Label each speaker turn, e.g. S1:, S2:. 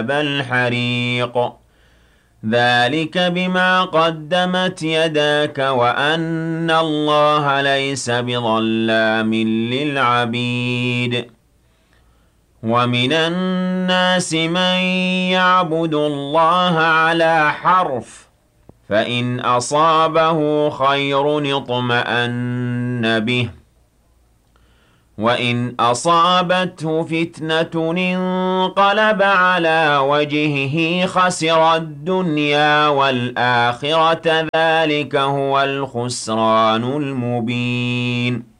S1: الحريق ذلك بما قدمت يداك وأن الله ليس بظلام للعبيد ومن الناس من يعبد الله على حرف فإن أصابه خير اطمأن به وإن أصابته فتنة انقلب على وجهه خسر الدنيا والآخرة ذلك هو الخسران المبين